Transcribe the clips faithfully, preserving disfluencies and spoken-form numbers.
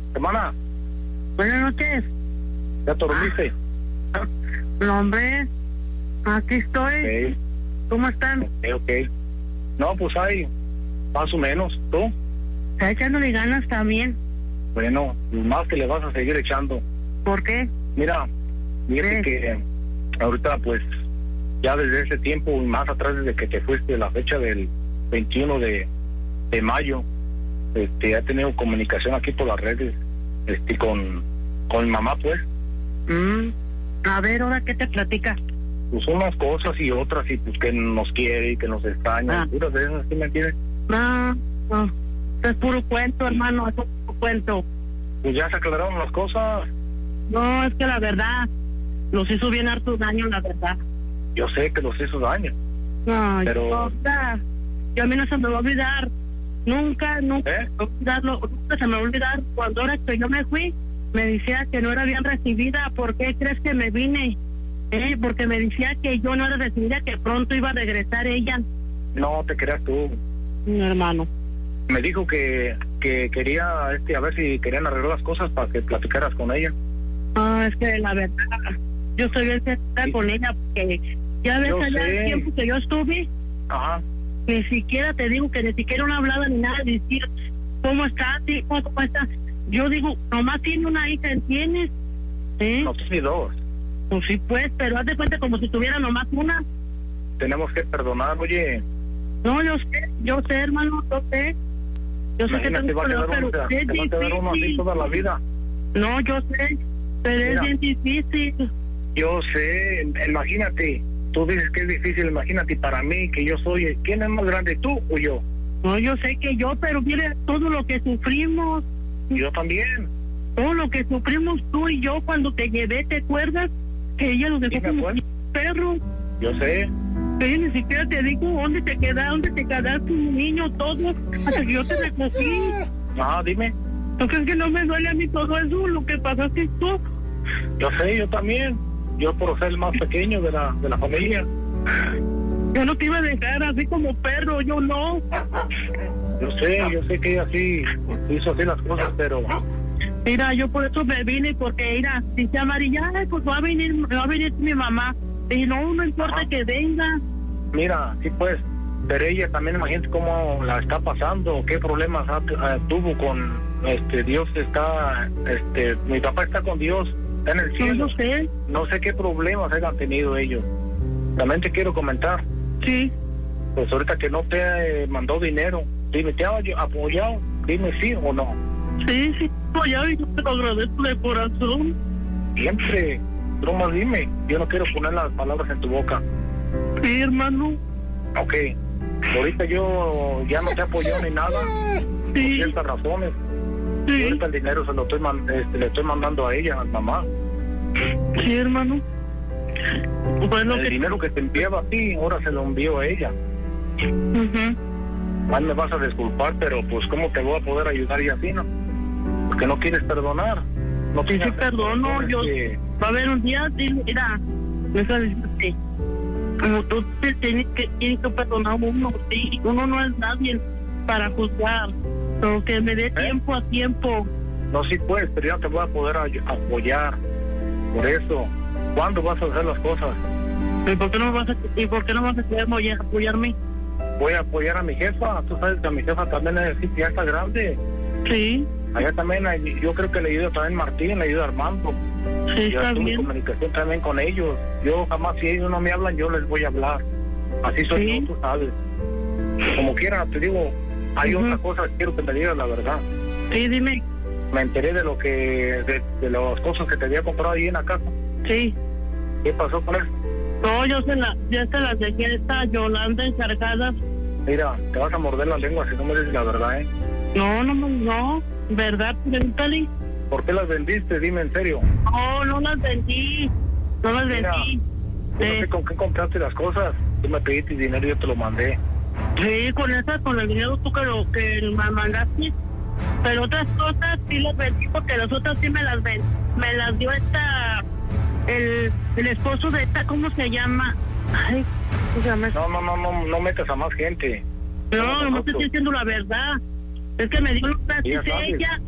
Hermana. Buenas noches. ¿Ya te dormiste? Ah, no, hombre, aquí estoy. Okay. ¿Cómo están? Ok, ok. No, pues hay, más o menos. ¿Tú? Está echándole ganas también. Bueno, más que le vas a seguir echando. ¿Por qué? Mira, fíjate que ahorita, pues, ya desde ese tiempo y más atrás, desde que te fuiste, la fecha del veintiuno de, de mayo, este, he tenido comunicación aquí por las redes, este, con, con mi mamá, pues. Mm. A ver, ¿ahora qué te platica? Pues unas cosas y otras, y pues que nos quiere y que nos extraña, Ah. y puras de esas, ¿sí me entiendes? No, no, es puro cuento, hermano, es puro cuento. Pues ya se aclararon las cosas. No, es que la verdad, nos hizo bien harto daño, la verdad. Yo sé que nos hizo daño. No, Pero- yo, o sea, yo a mí no se me va a olvidar. Nunca, nunca, ¿Eh? se me va a olvidarlo, nunca se me va a olvidar. Cuando ahora que yo me fui, me decía que no era bien recibida. ¿Por qué crees que me vine? Eh, porque me decía que yo no era recibida, que pronto iba a regresar ella. No te creas tú. Mi hermano. Me dijo que, que quería, este, a ver si querían arreglar las cosas para que platicaras con ella. Ah, es que la verdad, yo estoy bien cerca Sí. con ella, porque ya ves Yo allá sé. el tiempo que yo estuve, Ajá. ni siquiera te digo que ni siquiera una hablada ni nada, de decir cómo estás, hijo, cómo estás. Yo digo, nomás tiene una hija, ¿entiendes? ¿Eh? No, tiene dos. Pues sí, pues, pero haz de cuenta como si tuviera nomás una. Tenemos que perdonar, oye. No, yo sé, yo sé, hermano, yo sé. Yo sé que Imagínate, tengo va a quedar pero uno, te, es te va a quedar uno así difícil. toda la vida. No, yo sé, pero Mira. es bien difícil. Yo sé, imagínate. Tú dices que es difícil, imagínate para mí, que yo soy, ¿quién es más grande, tú o yo? No, yo sé que yo, pero mire todo lo que sufrimos. Yo también. Todo lo que sufrimos tú y yo cuando te llevé, ¿te acuerdas? Que ella nos Sí, dejó me como acuerdo. perros. Yo sé. Pero ni siquiera te digo dónde te quedaste, dónde te quedaste, un niño, todo, hasta que yo te recogí. Ah, dime. ¿Tú crees que no me duele a mí todo eso, lo que pasaste tú? Yo sé, yo también. Yo por ser el más pequeño de la, de la familia. Yo no te iba a dejar así como perro, yo no. Yo sé, yo sé que ella sí hizo así las cosas, pero Mira, yo por eso me vine, porque mira, dice amarilla, ay, pues va a venir, va a venir mi mamá. Y no, no importa Ajá. que venga. mira, sí pues, pero ella también imagínate cómo la está pasando, qué problemas ha- eh, tuvo con, este, Dios está, este, mi papá está con Dios, está en el No, cielo, yo sé, no sé qué problemas hayan tenido ellos. También te quiero comentar, sí. pues ahorita que no te eh, mandó dinero, dime, ¿te ha apoyado? Dime sí o no. Sí, sí, pues ya, y yo te lo agradezco de corazón. Siempre, tú más dime, yo no quiero poner las palabras en tu boca. Sí, hermano. Ok, ahorita yo ya no te apoyo ni nada, por Sí, ciertas razones. sí, Ahorita el dinero se lo estoy man- este, le estoy mandando a ella, a mamá. sí, hermano. Bueno, El que... dinero que te enviaba a ti, ahora se lo envío a ella. Ujú. Más me vas a disculpar, pero pues ¿cómo te voy a poder ayudar y así, no? Porque no quieres perdonar. No Sí, quieres sí, hacer perdono, cosas yo... que- Va a haber un día, sí, mira, me está diciendo que como tú te tienes que, tienes que perdonar a uno, sí, uno no es nadie para juzgar, pero que me dé tiempo a tiempo. No, sí puedes, pero ya no te voy a poder ay- apoyar. Por eso, ¿cuándo vas a hacer las cosas? ¿Y por qué no vas a, y por qué no vas a querer apoyar- apoyarme? Voy a apoyar a mi jefa. Tú sabes que a mi jefa también es decir, ya está grande. Sí, Allá también, hay- yo creo que le ayuda también Martín, le ayuda Armando. sí, Yo está tuve bien. comunicación también con ellos. Yo jamás, si ellos no me hablan, yo les voy a hablar. Así soy Sí. yo, tú sabes. Como quiera, te digo, hay Ujú. otra cosa que quiero que me digas la verdad. Sí, dime, Me enteré de lo que, de, de las cosas que te había comprado ahí en la casa. sí. ¿Qué pasó con eso? No, yo se, la, ya se las dejé a esta Yolanda encargada. Mira, te vas a morder la lengua si no me dices la verdad, ¿eh? No, no, no, no, ¿verdad? Pregúntale. ¿Por qué las vendiste? Dime en serio. No, no las vendí, no las Mira, vendí. Yo no Eh, sé con qué compraste las cosas. Tú me pediste dinero y yo te lo mandé. Sí, con esa, con el dinero tú que, lo, que me mandaste. Pero otras cosas sí las vendí porque las otras sí me las ven. Me las dio esta, el, el esposo de esta, ¿cómo se llama? Ay, ¿cómo se llama? No, no, no, no, no metas a más gente. No, no te estoy diciendo la verdad. Es que me dio los Ya de sabes. ella.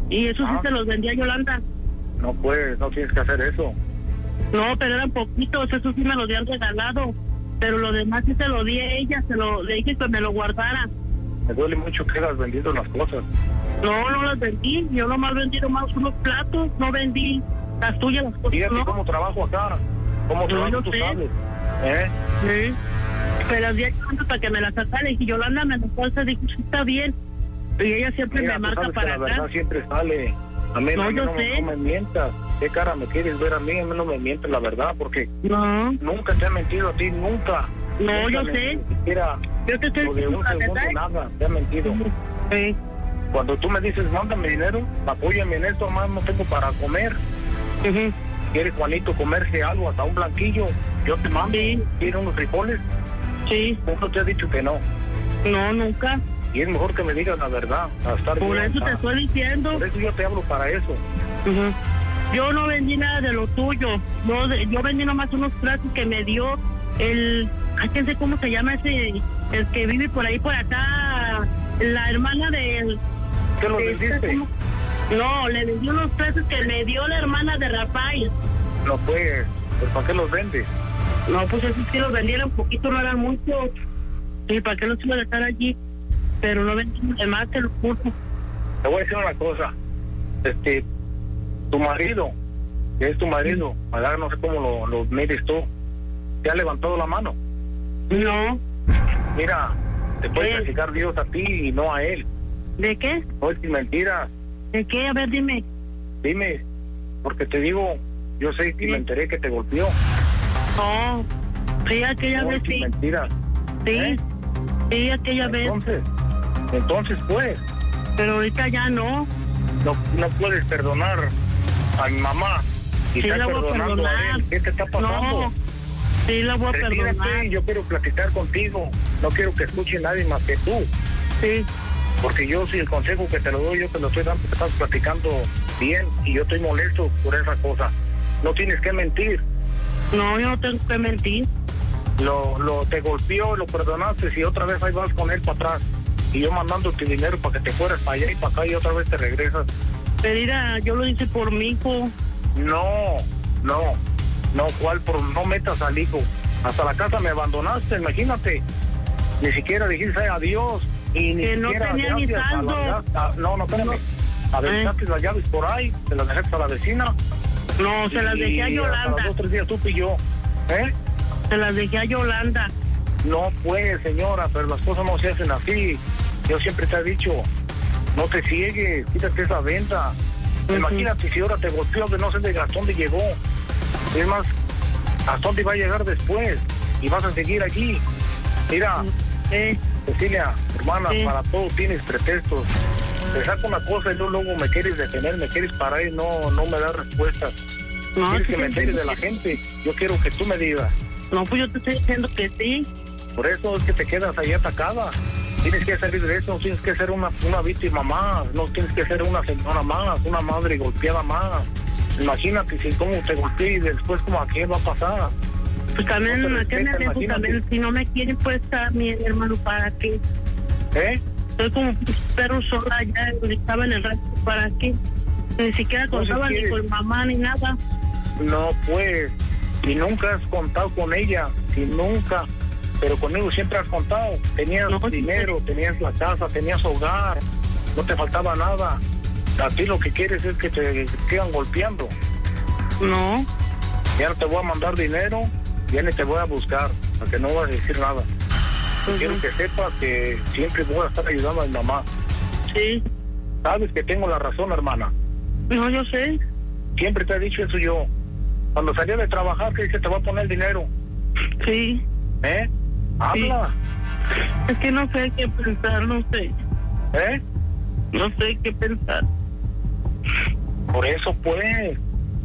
Y eso Ah. sí se los vendía a Yolanda. No puedes, no tienes que hacer eso. No, pero eran poquitos, eso sí me los habían regalado. Pero lo demás sí se lo di a ella, se lo le dije que me lo guardara. Me duele mucho que hayas vendido las cosas. No, no las vendí, yo nomás vendí nomás unos platos, no vendí las tuyas, las cosas, Fíjate no. cómo trabajo acá, cómo No, trabajo, yo tú sé. sabes. ¿Eh? Sí. Pero las di a Yolanda para que me las sacara y Yolanda me las fuerza, dijo, sí, está bien. Y ella siempre Mira, me tú marca sabes que para la acá. verdad siempre sale. A mí No, a mí yo no, sé. no me mientas. ¿Qué cara me quieres ver a mí? A mí no me mientes la verdad, porque No, nunca te he mentido a ti, nunca. No, Nunca yo me- sé. Ni siquiera yo te estoy lo de diciendo un la segundo, verdad. nada, te he mentido. Sí. Cuando tú me dices, mándame dinero, apóyame en esto, más no tengo para comer. Ujú. ¿Quieres, Juanito, comerse algo, hasta un blanquillo? Yo te mando. Sí. ¿Quieres unos frijoles? Sí, Uno te ha dicho que no. no, nunca. Y es mejor que me digas la verdad, a estar Por bien, eso te ah. estoy diciendo. Por eso yo te hablo para eso. Ujú. Yo no vendí nada de lo tuyo. Yo, de- yo vendí nomás unos platos que me dio el... Ay, quién sé cómo se llama ese... El que vive por ahí, por acá. La hermana del... ¿Qué lo de este, vendiste? ¿cómo? No, le vendí unos platos que me dio la hermana de Rafael. No pues, pues ¿para qué los vendes? No, pues esos sí los vendieron un poquito, no eran muchos. ¿Y para qué los iba a dejar allí? Pero no vendí más, te lo juro. Te voy a decir una cosa. Este, tu marido, que es tu marido, ahora no sé cómo lo, lo mires tú, te ha levantado la mano. No. Mira, te puede ¿Qué? castigar Dios a ti y no a él. ¿De qué? No es mentiras. ¿De qué? A ver, dime. Dime, porque te digo, yo sé que Sí. me enteré que te golpeó. Oh, sí, aquella No vez es sí. mentiras. Sí, ¿Eh? sí, aquella vez. Entonces, entonces pues, Pero ahorita ya no. no, no puedes perdonar a mi mamá y Sí, estás la voy a perdonando a perdonar. él. ¿Qué te está pasando? No, sí, la voy a perdonar. Retírate, yo quiero platicar contigo. No quiero que escuche nadie más que tú. Sí, Porque yo, si el consejo que te lo doy, yo te lo estoy dando, te estás platicando bien y yo estoy molesto por esa cosa. No tienes que mentir. no, yo no tengo que mentir. Lo, lo te golpeó, lo perdonaste y otra vez ahí vas con él para atrás. Y yo mandándote dinero para que te fueras para allá y para acá y otra vez te regresas. Pero mira, yo lo hice por mi hijo. No, no, no, ¿cuál? Por, no metas al hijo. Hasta la casa me abandonaste, imagínate. Ni siquiera dijiste adiós. Y ni Que no siquiera tenía ni gracias a la- saldo. a- no, no, espérame. Aventaste las llaves por ahí, te las dejaste a la vecina. No, se las dejé a Y hasta Yolanda. los dos, tres días tú y yo. ¿Eh? Se las dejé a Yolanda. No puede, señora, pero las cosas no se hacen así. Yo siempre te he dicho, no te ciegues, quítate esa venta. Ujú. Imagínate si ahora te golpeó, que no sé de hasta dónde llegó. Es más, hasta dónde va a llegar después. Y vas a seguir aquí. Mira, Eh, Cecilia, hermana, Sí. para todo tienes pretextos. Te saco una cosa y luego, luego me quieres detener, me quieres parar y no, no me das respuestas. no, Quieres sí, que me sí, entere sí. de la gente. Yo quiero que tú me digas. No, pues yo te estoy diciendo que sí. Por eso es que te quedas ahí atacada. Tienes que salir de eso, no tienes que ser una, una víctima más, no tienes que ser una señora más, una madre golpeada más. Imagínate si cómo te golpeé y después como a qué va a pasar. Pues también, No te ¿a qué me respeta, dejo? imagínate. También, si no me quieren, pues está mi hermano, ¿para qué? ¿Eh? Soy como un perro sola allá, estaba en el rancho, ¿para qué? Ni siquiera No, si contaba ni quieres. con mamá ni nada. No, pues, y nunca has contado con ella, y nunca, pero conmigo siempre has contado. Tenías No, sí, dinero, tenías la casa, tenías hogar, no te faltaba nada. A ti lo que quieres es que te quedan golpeando. No, Ya no te voy a mandar dinero, ya ni te voy a buscar, para que no vas a decir nada. Ujú. Quiero que sepas que siempre voy a estar ayudando a mi mamá. sí. Sabes que tengo la razón, hermana. No, yo sé. Siempre te he dicho eso yo. Cuando salía de trabajar, que dice, te voy a poner dinero. Sí. ¿Eh? Habla. Es que no sé qué pensar, no sé. ¿Eh? No sé qué pensar. Por eso, pues.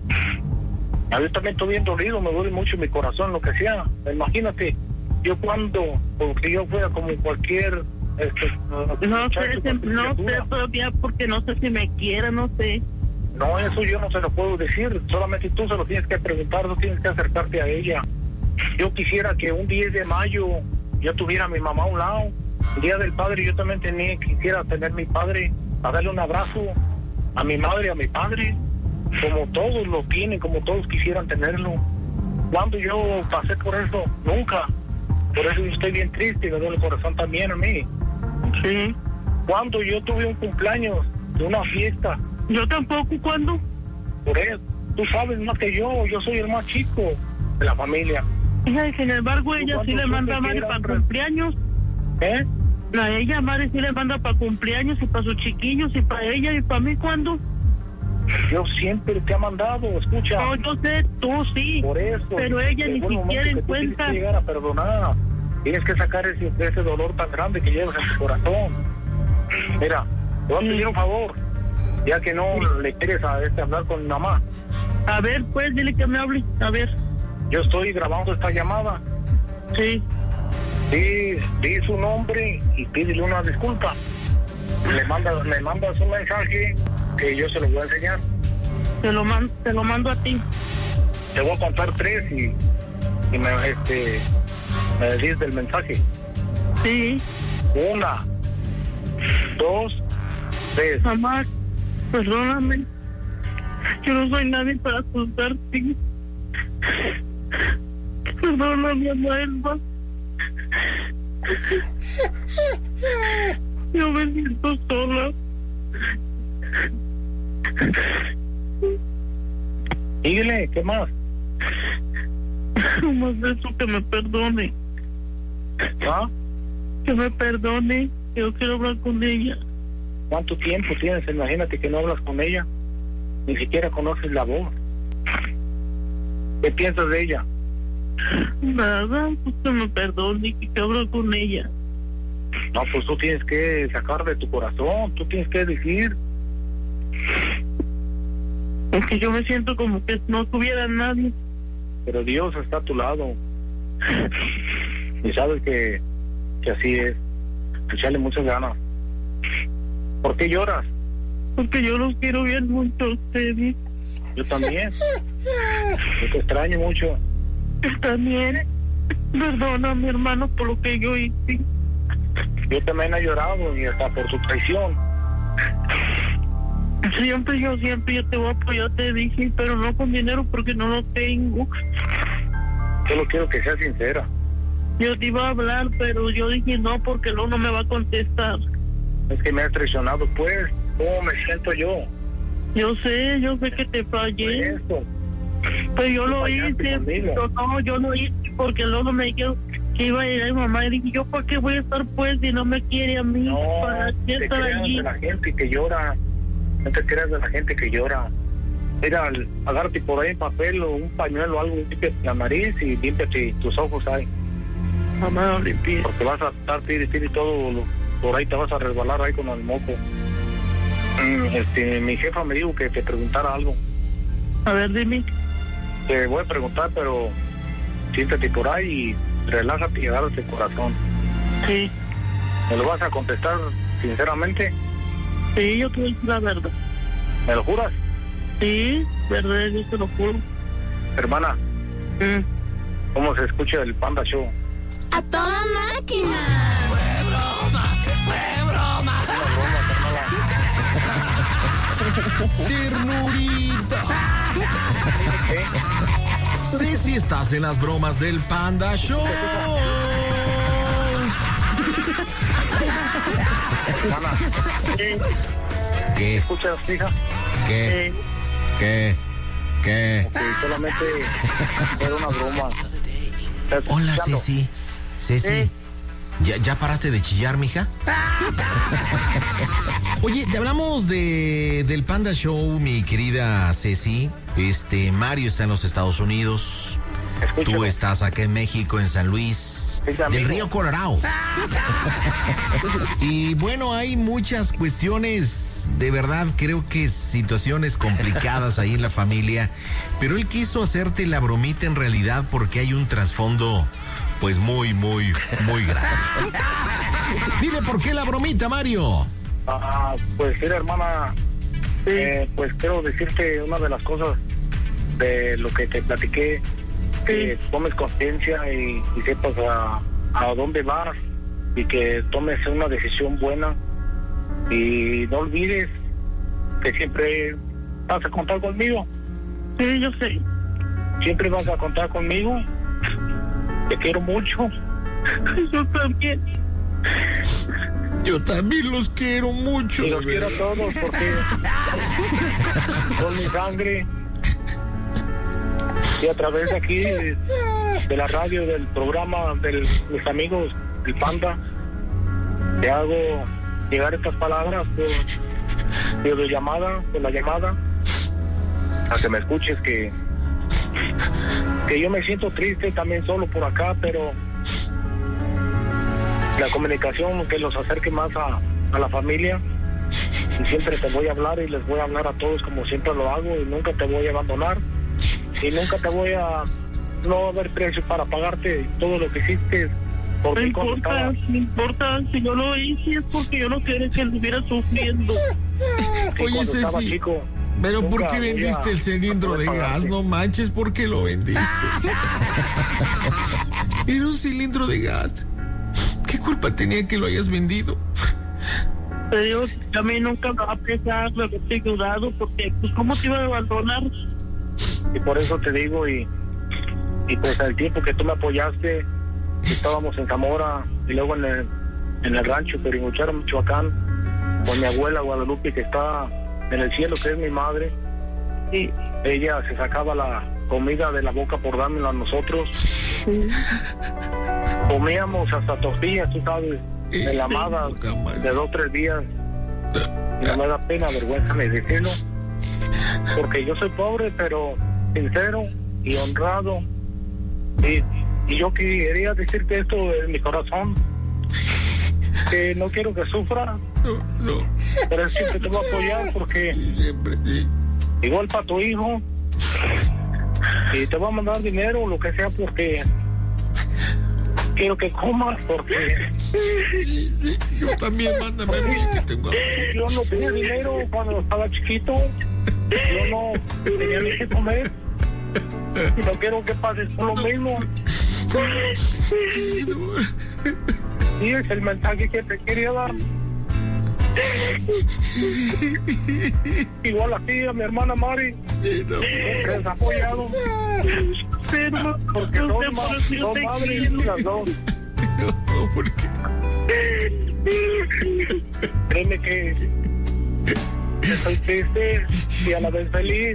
A mí también estoy bien dolido, me duele mucho mi corazón, lo que sea. Imagínate, yo cuando, porque yo fuera como cualquier... Este, No muchacho, sé, cualquier no sé criatura. todavía porque no sé si me quiera, no sé. No, eso yo no se lo puedo decir. Solamente tú se lo tienes que preguntar, no tienes que acercarte a ella. Yo quisiera que un diez de mayo yo tuviera a mi mamá a un lado. El Día del Padre yo también tenía, quisiera tener a mi padre, a darle un abrazo. a mi madre, a mi padre, como todos lo tienen, como todos quisieran tenerlo. Cuando yo pasé por eso, nunca. Por eso yo estoy bien triste y me duele el corazón también a mí. Sí. Cuando yo tuve un cumpleaños de una fiesta. Yo tampoco, ¿cuándo? Por eso, tú sabes más que yo, yo soy el más chico de la familia. Hija, y sin embargo, ella sí le manda a Mari para cumpleaños. ¿Eh? A ella, Mari, sí le manda para cumpleaños y para sus chiquillos y para ella y para mí, ¿cuándo? Yo siempre te he mandado, escucha. No, yo sé, tú sí. Por eso. Pero ella ni siquiera en cuenta. Tienes que llegar a perdonar. Tienes que sacar ese, ese dolor tan grande que llevas en tu corazón. Mira, te voy a pedir un favor. Ya que no sí. le quieres a este hablar con mi mamá. A ver, pues, dile que me hable. A ver. Yo estoy grabando esta llamada. Sí. Di, di su nombre y pídele una disculpa. Le mandas, le mandas un mensaje que yo se lo voy a enseñar. Te lo mando, te lo mando a ti. Te voy a contar tres y, y me, este, me dices del mensaje. Sí. Una, dos, tres. Mamá, perdóname. Yo no soy nadie para juzgarte. Perdóname, mamá. Yo me siento sola. Dígale, ¿qué más? No más eso, que me perdone. ¿Ah? Que me perdone. Yo quiero hablar con ella. ¿Cuánto tiempo tienes? Imagínate que no hablas con ella. Ni siquiera conoces la voz. ¿Qué piensas de ella? Nada, pues que me perdone, que quiero hablar con ella. No, pues tú tienes que sacar de tu corazón, tú tienes que decir. Es que yo me siento como que no tuviera nadie. Pero Dios está a tu lado. Y sabes que, que así es. Echarle muchas ganas. ¿Por qué lloras? Porque yo los quiero bien mucho a ustedes. Yo también. Yo te extraño mucho. Yo también. Perdona a mi hermano por lo que yo hice. Yo también he llorado y hasta por su traición. Siempre, yo siempre yo te voy a apoyar, te dije, pero no con dinero porque no lo tengo. Solo quiero que seas sincera. Yo te iba a hablar, pero yo dije no, porque luego no me va a contestar. Es que me has traicionado, pues. ¿Cómo me siento yo? Yo sé, yo sé que te fallé. Eso. Pero yo lo hice, pero no, yo lo hice porque luego me dijeron que iba a ir a mi mamá y dije, ¿yo para qué voy a estar pues si no me quiere a mí? No, ¿para qué te estar creas allí? de la gente que llora. No te creas de la gente que llora. Mira, agárrate por ahí un papel o un pañuelo o algo, límpiate la nariz y límpiate tus ojos ahí. Mamá, limpia. Porque vas a estar tiri, tiri todo, lo, por ahí te vas a resbalar ahí con el moco. Mm, este, mi jefa me dijo que te preguntara algo. A ver, dime. Te voy a preguntar, pero siéntate por ahí y relájate y agárrate el corazón. Sí. ¿Me lo vas a contestar sinceramente? Sí, yo te voy a decir la verdad. ¿Me lo juras? Sí, verdad, yo te lo juro. Hermana, Mm. ¿cómo se escucha el Panda Show? ¡A toda máquina! ¡Fue broma! ¡Fue broma! ¡Ternurita! Sí, sí, estás en las bromas del Panda Show. Hermana, Sí, ¿Qué? ¿escuchas, hija? ¿Qué? sí. ¿Qué? ¿Qué? Que solamente era una broma. ¿Estás Hola, escuchando? Ceci. Ceci. Sí. ¿Ya, ¿Ya paraste de chillar, mija? Oye, te hablamos de del Panda Show, mi querida Ceci. Este, Mario está en los Estados Unidos. Escúchame. Tú estás acá en México, en San Luis, Sí, amigo. del Río Colorado. Y bueno, hay muchas cuestiones, de verdad, creo que situaciones complicadas ahí en la familia. Pero él quiso hacerte la bromita en realidad porque hay un trasfondo, pues muy, muy, muy grande. Dile por qué la bromita, Mario. Ah, pues mira, hermana, Sí. eh, pues quiero decirte una de las cosas de lo que te platiqué, que tomes conciencia y, y sepas a, a dónde vas y que tomes una decisión buena y no olvides que siempre vas a contar conmigo. Sí, yo sé. Siempre vas a contar conmigo. Te quiero mucho. Yo también. Yo también los quiero mucho. Y los quiero a todos porque con mi sangre. Y a través de aquí, de, de la radio, del programa de mis amigos, el Panda, te hago llegar estas palabras por, por llamada, por la llamada, a que me escuches que, que yo me siento triste también solo por acá, pero la comunicación que los acerque más a, a la familia, y siempre te voy a hablar y les voy a hablar a todos como siempre lo hago, y nunca te voy a abandonar, y nunca te voy a no haber precio para pagarte todo lo que hiciste. No importa, no importa, si yo lo hice es porque yo no quería que él estuviera sufriendo. Sí, oye, Ceci, chico, pero ¿por qué vendiste a, el cilindro de gas? No manches, ¿por qué lo vendiste? Era un cilindro de gas. ¿Qué culpa tenía que lo hayas vendido? Pero a mí nunca me va a pesar lo que te he ayudado, porque pues ¿cómo te iba a abandonar? Y por eso te digo, y, y pues al tiempo que tú me apoyaste, estábamos en Zamora y luego en el, en el rancho Perimucharo, Michoacán, con mi abuela Guadalupe, que está en el cielo, que es mi madre, y ella se sacaba la comida de la boca por dármela a nosotros. Sí. Comíamos hasta tortillas, tú sabes, enlamadas de dos o tres días, y no me da pena, vergüenza de decirlo, porque yo soy pobre, pero sincero y honrado, y Y yo quería decirte esto de mi corazón, que no quiero que sufra, no, no. pero siempre te voy a apoyar porque siempre, sí. Igual para tu hijo, y te voy a mandar dinero, lo que sea, porque quiero que comas, porque sí, sí. Yo también, mándame a mí que tengo. Yo no tenía dinero cuando estaba chiquito, yo no tenía ni que comer, y no quiero que pases por lo mismo. Y es el mensaje que te quería dar. Igual así a mi hermana Mari, siempre has apoyado, pero porque son, ma son madres las dos. No, porque créeme que estoy triste y a la vez feliz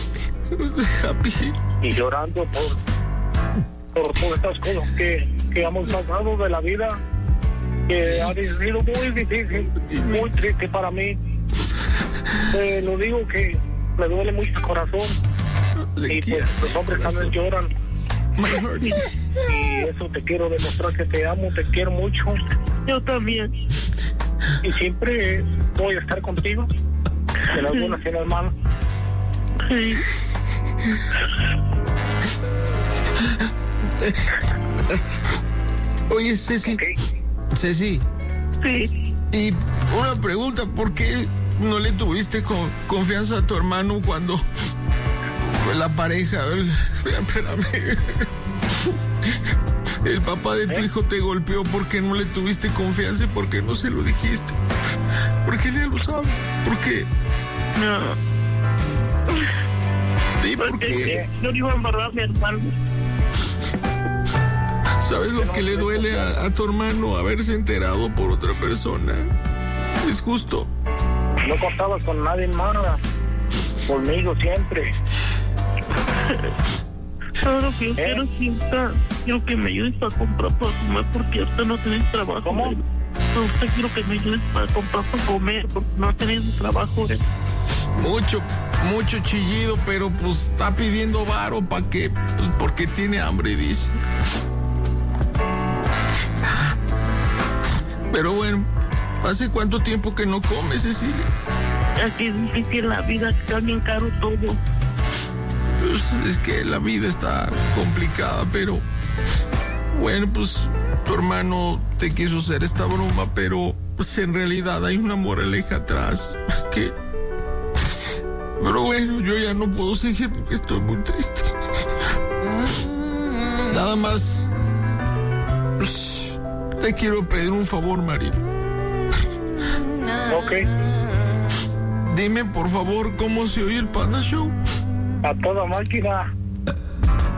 y llorando por por todas estas cosas que, que hemos pasado de la vida, que ha sido muy difícil, muy triste para mí. Te lo digo que me duele mucho el corazón, y pues los hombres también lloran, y, y eso te quiero demostrar, que te amo, te quiero mucho. Yo también. Y siempre voy a estar contigo, en las buenas y en las malas. Sí. Oye, Ceci, okay. Ceci. Sí. Y una pregunta, ¿por qué no le tuviste con, confianza a tu hermano cuando la pareja, el, espérame, el papá de tu ¿Eh? hijo te golpeó? ¿Por qué no le tuviste confianza y por qué no se lo dijiste? Porque él ya lo sabe. ¿Por qué? No. ¿Y por qué? No le iba a embarrar a mi hermano. ¿Sabes lo que le duele a, a tu hermano? Haberse enterado por otra persona. Es justo. No contabas con nadie más. Conmigo siempre. Ahora que yo ¿Eh? quiero siempre, quiero que me ayudes para comprar para comer, porque ahorita no tenés trabajo. ¿Cómo? Ahorita quiero que me ayudes para comprar para comer, porque no tenés trabajo. ¿eh? Mucho, mucho chillido, pero pues está pidiendo varo, ¿para qué? Pues porque tiene hambre, dice. Pero bueno, ¿hace cuánto tiempo que no comes, Cecilia? Aquí es difícil la vida, está bien caro todo. Pues es que la vida está complicada, pero bueno, pues tu hermano te quiso hacer esta broma, pero pues en realidad hay una moraleja atrás. Que... Pero bueno, yo ya no puedo seguir porque estoy muy triste. Nada más... Te quiero pedir un favor, María. Ok. Dime, por favor, ¿cómo se oye el Panda Show? A toda máquina.